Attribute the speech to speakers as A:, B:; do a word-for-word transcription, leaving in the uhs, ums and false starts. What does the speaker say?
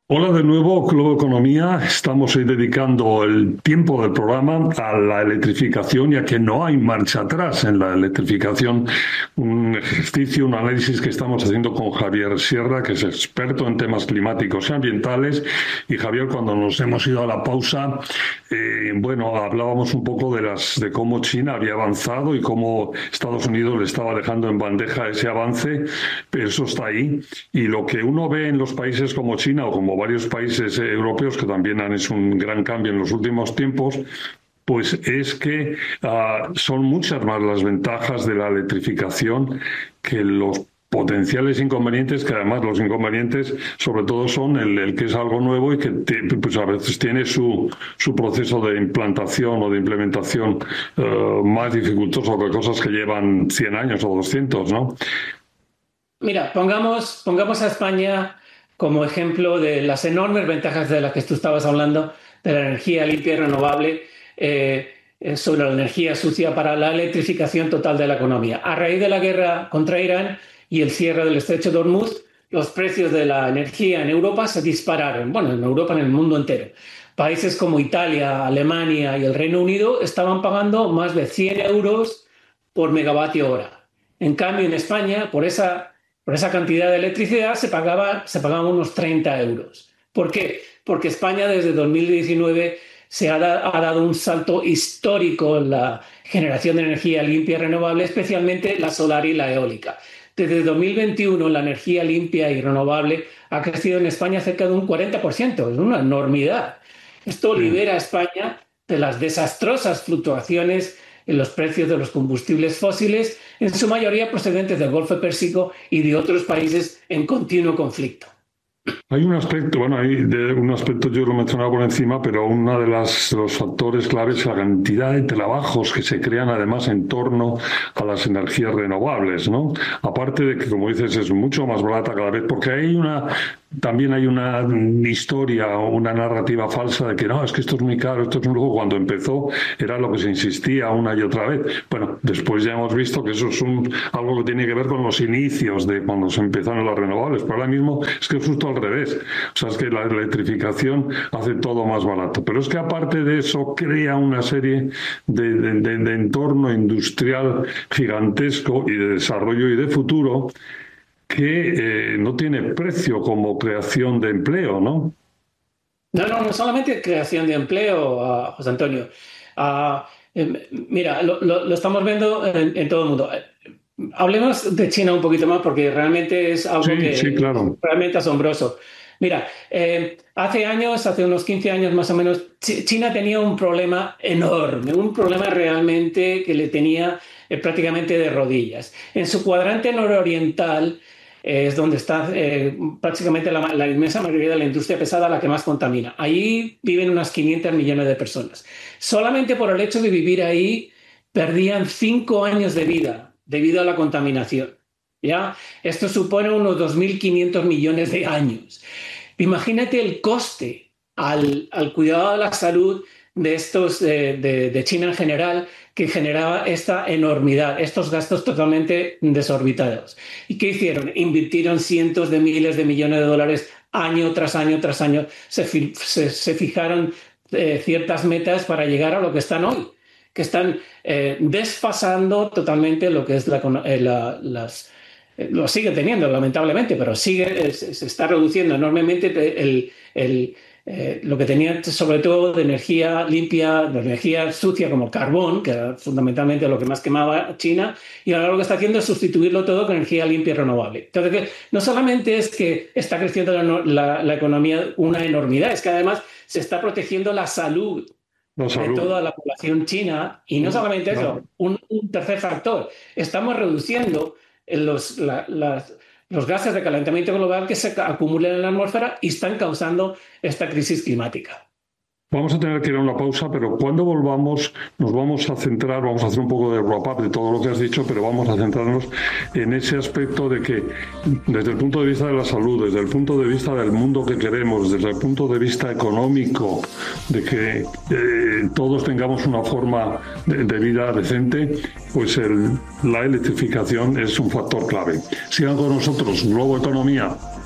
A: Hola de nuevo, Globo Economía. Estamos hoy dedicando el tiempo del programa a la electrificación, ya que no hay marcha atrás en la electrificación. Un ejercicio, un análisis que estamos haciendo con Javier Sierra, que es experto en temas climáticos y ambientales. Y Javier, cuando nos hemos ido a la pausa, eh, bueno, hablábamos un poco de las de cómo China había avanzado y cómo Estados Unidos le estaba dejando en bandeja ese avance. Pero eso está ahí. Y lo que uno ve en los países como China o como varios países eh, europeos que también han hecho un gran cambio en los últimos tiempos, pues es que uh, son muchas más las ventajas de la electrificación que los potenciales inconvenientes, que además los inconvenientes sobre todo son el, el que es algo nuevo y que te, pues a veces tiene su, su proceso de implantación o de implementación uh, más dificultoso que cosas que llevan cien años o doscientos, ¿no?
B: Mira, pongamos, pongamos a España como ejemplo de las enormes ventajas de las que tú estabas hablando, de la energía limpia y renovable, eh, sobre la energía sucia para la electrificación total de la economía. A raíz de la guerra contra Irán y el cierre del estrecho de Hormuz, los precios de la energía en Europa se dispararon. Bueno, en Europa, en el mundo entero. Países como Italia, Alemania y el Reino Unido estaban pagando más de cien euros por megavatio hora. En cambio, en España, por esa Por esa cantidad de electricidad se pagaba, se pagaban unos treinta euros. ¿Por qué? Porque España desde dos mil diecinueve se ha, da, ha dado un salto histórico en la generación de energía limpia y renovable, especialmente la solar y la eólica. Desde dos mil veintiuno la energía limpia y renovable ha crecido en España cerca de un cuarenta por ciento. Es una enormidad. Esto libera a España de las desastrosas fluctuaciones en los precios de los combustibles fósiles, en su mayoría procedentes del Golfo Pérsico y de otros países en continuo conflicto.
A: Hay un aspecto, bueno, hay de un aspecto yo lo mencionaba por encima, pero uno de las, los factores claves es la cantidad de trabajos que se crean además en torno a las energías renovables, ¿no? Aparte de que, como dices, es mucho más barata cada vez, porque hay una, también hay una historia o una narrativa falsa de que no, es que esto es muy caro, esto es un lujo. Cuando empezó era lo que se insistía una y otra vez. Bueno, después ya hemos visto que eso es un, algo que tiene que ver con los inicios de cuando se empezaron las renovables, pero ahora mismo es que es justo al revés. O sea, es que la electrificación hace todo más barato. Pero es que aparte de eso crea una serie de, de, de, de entorno industrial gigantesco y de desarrollo y de futuro que eh, no tiene precio como creación de empleo, ¿no?
B: No, no, no solamente creación de empleo, uh, José Antonio. Uh, eh, mira, lo, lo, lo estamos viendo en, en todo el mundo. Hablemos de China un poquito más porque realmente es algo
A: Sí,
B: que
A: sí, claro.
B: es realmente asombroso. Mira, eh, hace años, hace unos quince años más o menos, Ch- China tenía un problema enorme, un problema realmente que le tenía eh, prácticamente de rodillas. En su cuadrante nororiental eh, es donde está eh, prácticamente la, la inmensa mayoría de la industria pesada, la que más contamina. Ahí viven unas quinientos millones de personas. Solamente por el hecho de vivir ahí, perdían cinco años de vida debido a la contaminación. ¿Ya? Esto supone unos dos mil quinientos millones de años. Imagínate el coste al, al cuidado de la salud de, estos, de, de, de China en general, que generaba esta enormidad, estos gastos totalmente desorbitados. ¿Y qué hicieron? Invirtieron cientos de miles de millones de dólares año tras año tras año. Se, se, se fijaron eh, ciertas metas para llegar a lo que están hoy, que están eh, desfasando totalmente lo que es la, eh, la, las... Lo sigue teniendo, lamentablemente, pero sigue, se, se está reduciendo enormemente el, el, eh, lo que tenía, sobre todo de energía limpia, de energía sucia como carbón, que era fundamentalmente lo que más quemaba China, y ahora lo que está haciendo es sustituirlo todo con energía limpia y renovable. Entonces, no solamente es que está creciendo la, la, la economía una enormidad, es que además se está protegiendo la salud
A: La
B: de
A: salud.
B: toda la población china, y no solamente eso,
A: Claro.
B: un, un tercer factor, estamos reduciendo los, la, las, los gases de calentamiento global que se acumulan en la atmósfera y están causando esta crisis climática.
A: Vamos a tener que ir a una pausa, pero cuando volvamos nos vamos a centrar, vamos a hacer un poco de wrap-up de todo lo que has dicho, pero vamos a centrarnos en ese aspecto de que desde el punto de vista de la salud, desde el punto de vista del mundo que queremos, desde el punto de vista económico, de que eh, todos tengamos una forma de, de vida decente, pues el, la electrificación es un factor clave. Sigan con nosotros, Globo Economía.